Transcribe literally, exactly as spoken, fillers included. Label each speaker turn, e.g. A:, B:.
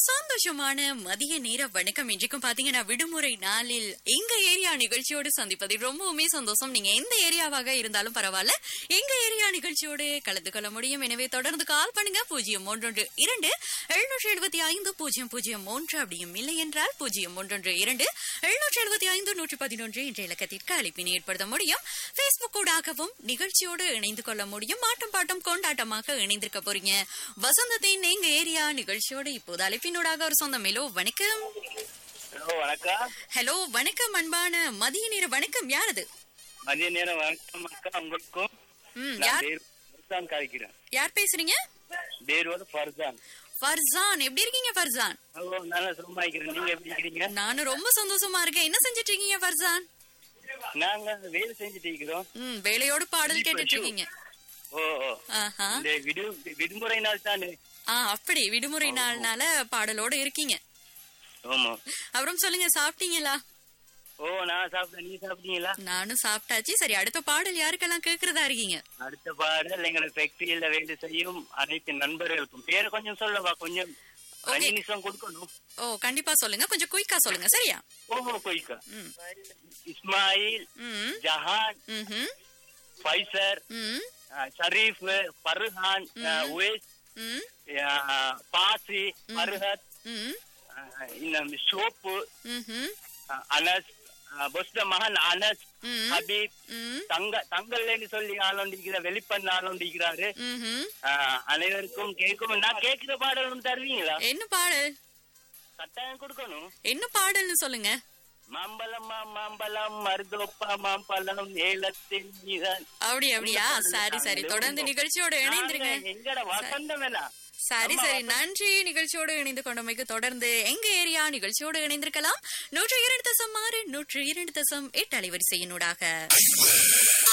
A: சந்தோஷமான மதிய நேர வணக்கம். இன்றைக்கும் பாத்தீங்கன்னா விடுமுறை நாளில் எங்க ஏரியா நிகழ்ச்சியோடு சந்திப்பதில் ரொம்பவுமே சந்தோஷம். நீங்க எந்த ஏரியாவாக இருந்தாலும் பரவாயில்ல, எங்க ஏரியா நிகழ்ச்சியோடு கலந்து கொள்ள முடியும். எனவே தொடர்ந்து கால் பண்ணுங்க பூஜ்ஜியம் ஒன்றொன்று இரண்டு எழுநூற்றி எழுபத்தி ஐந்து பூஜ்ஜியம் பூஜ்ஜியம் மூன்று அப்படியும் இல்லை என்றால் பூஜ்ஜியம் ஒன்றொன்று இரண்டு எழுநூற்றி எழுபத்தி ஐந்து நூற்றி பதினொன்று என்ற இலக்கத்திற்கு அழைப்பினை ஏற்படுத்த முடியும். பேஸ்புக் ஊடாகவும் நிகழ்ச்சியோடு இணைந்து கொள்ள முடியும். ஆட்டம் பாட்டம் கொண்டாட்டமாக இணைந்திருக்க போறீங்க. வசந்தத்தின் எங்க ஏரியா நிகழ்ச்சியோடு இப்போது அழைப்பினூடாக ஒரு சொந்தம். ஹலோ வணக்கம்.
B: ஹலோ வணக்கம்.
A: ஹலோ வணக்கம் அன்பான மதிய நேர வணக்கம். யாரது?
B: மதிய நேரம் வணக்கம் அக்கா. உங்களுக்கும்
A: ம்,
B: நான்
A: யார்
B: பேர் ஃபர்சான் காய்க்கிறேன்.
A: யார் பேசுறீங்க?
B: பேர் வந்து ஃபர்சான்.
A: ஃபர்சான், எப்படி இருக்கீங்க ஃபர்சான்?
B: ஓ, நல்லா சும்மா இருக்கிறேன். நீங்க எப்படி இருக்கிறீங்க?
A: நானும் ரொம்ப சந்தோஷமா இருக்கேன். என்ன செஞ்சிட்டு இருக்கீங்க ஃபர்சான்?
B: நாங்க வேலை செஞ்சுட்டு இருக்கிறோம்.
A: ம், வேலையோட பாடல் கேட்டுட்டு இருக்கீங்க.
B: ஓ ஓ.
A: ஆஹா.
B: இந்த விடு விடுமுறை நாள் தானே.
A: ஆ, அப்படி விடுமுறை நாள்னால பாடலோட இருக்கீங்க.
B: ஆமா.
A: அப்புறம் சொல்லுங்க, சாப்பிட்டீங்களா?
B: ஓ, நான் சாப்பிட்டேன். நீங்க சாப்பிட்டீங்களா?
A: நானும் சாப்பிட்டாச்சு. சரி, அடுத்த பாடல் யாருக்கெல்லாம் கேக்குறதா இருக்கீங்க?
B: அடுத்த பாடல் எங்களுக்கு ஃபேக்டரியில வேலை செய்யும் அனைத்து நண்பர்களுக்கும். பேரை கொஞ்சம் சொல்லவா? கொஞ்சம் அஞ்சு நிமிஷம் கொடுக்கணும்.
A: ஓ, கண்டிப்பா சொல்லுங்க. கொஞ்சம் குயிக்கா சொல்லுங்க. சரியா?
B: ஓஹோ, போய்க்கா.
A: ம்.
B: இஸ்மாயில்,
A: ம்.
B: ஜஹான்,
A: ம்ஹும்.
B: ஃபைசர்,
A: ம்.
B: ஷரீஃப், பர்ஹான், உவேஸ்,
A: ம்.
B: பாசி, பர்ஹத்,
A: ம்.
B: இன்னும் ஷோப்பு,
A: ம்ஹும்.
B: அனஸ், பொஸ்ட மகன் அனஸ்,
A: ம்.
B: ஹபீப்,
A: ம்.
B: தங்க தங்கல்லேன்னு சொல்லி ஆளோண்டிக்கிற வெளிப்பண்ண ஆளோண்டிக்கிறாரு.
A: ம்ஹும்.
B: அனைவருக்கும் கேட்கும். நான் கேட்கிற பாடல் ஒன்று தருவீங்களா?
A: என்ன பாடல்?
B: கட்டாயம் கொடுக்கணும்.
A: என்ன பாடல்னு சொல்லுங்க.
B: மாம்பழம் மாம்பழம் மருதோப்பா மாம்பழம் ஏலத்தின் மீதான்.
A: அப்படி அப்படியா? சரி சரி, தொடர்ந்து நிகழ்ச்சியோட இணைந்திருங்க.
B: எங்கட வசந்தம் என்ன?
A: சரி சரி, நன்றி. நிகழ்ச்சியோடு இணைந்து கொண்டமைக்கு தொடர்ந்து எங்க ஏரியா நிகழ்ச்சியோடு இணைந்திருக்கலாம். நூற்றி இரண்டு தசம் ஆறு நூற்றி இரண்டு தசம் எட்டு அலைவரிசையினூடாக.